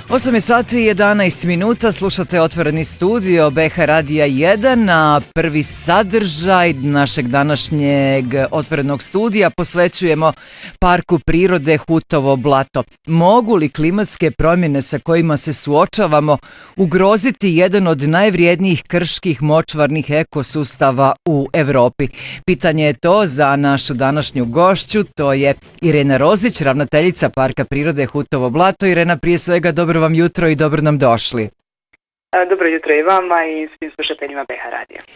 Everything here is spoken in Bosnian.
8 je sati i 11 minuta, slušate Otvoreni studio BH Radija 1, a prvi sadržaj našeg današnjeg Otvorenog studija posvećujemo Parku prirode Hutovo blato. Mogu li klimatske promjene sa kojima se suočavamo ugroziti jedan od najvrijednijih krških močvarnih ekosustava u Evropi? Pitanje je to za našu današnju gošću, to je Irena Rozić, ravnateljica Parka prirode Hutovo blato. Irena, prije svega dobro vam jutro i dobro nam došli. Dobro jutro i vama i svim slušateljima BH Radija.